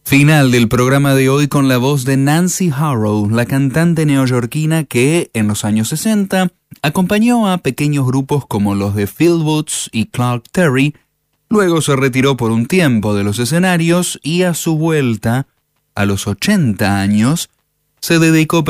Final del programa de hoy con la voz de Nancy Harrow, la cantante neoyorquina que en los años 60 acompañó a pequeños grupos como los de Phil Woods y Clark Terry. Luego se retiró por un tiempo de los escenarios y a su vuelta, a los 80 años, se dedicó